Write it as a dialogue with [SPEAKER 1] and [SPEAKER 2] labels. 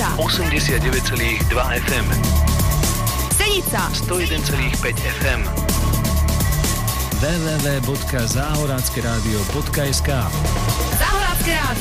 [SPEAKER 1] Bystrica
[SPEAKER 2] 89,2 FM,
[SPEAKER 1] Senica
[SPEAKER 2] 101,5 FM,
[SPEAKER 3] www.zahorackeradio.sk
[SPEAKER 1] Záhoracké rádio.